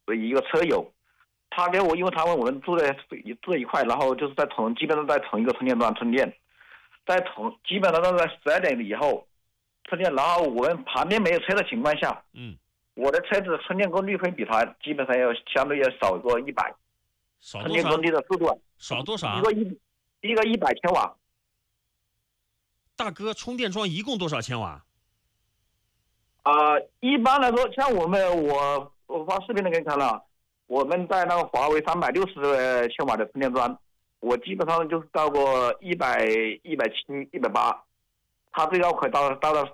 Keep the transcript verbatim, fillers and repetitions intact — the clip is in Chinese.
一个车友，他给我，因为他问我们住在住在一块，然后就是在同基本上在同一个充电桩充电，在同基本上都在十二点以后充电，然后我们旁边没有车的情况下， 嗯， 我的车子充电功率会比他基本上要相对要少个一百，充电功率的速度少多少？ 一个一一个一百千瓦。 大哥，充电桩一共多少千瓦？ 啊、呃，一般来说，像我们我我发视频的给你看了，我们在那个华为三百六十千瓦的充电桩，我基本上就是到过一百、一百七、一百八，它最高可以到到到